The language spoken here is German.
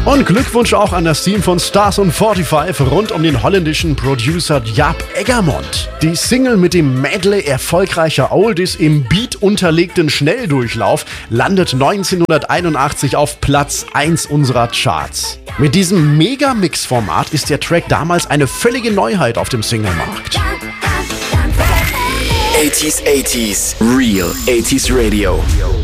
Und Glückwunsch auch an das Team von Stars on 45 rund um den holländischen Producer Jaap Eggermont. Die Single mit dem Medley erfolgreicher Oldies im Beat-unterlegten Schnelldurchlauf landet 1981 auf Platz 1 unserer Charts. Mit diesem Mega-Mix-Format ist der Track damals eine völlige Neuheit auf dem Singlemarkt. 80s, Real 80s Radio.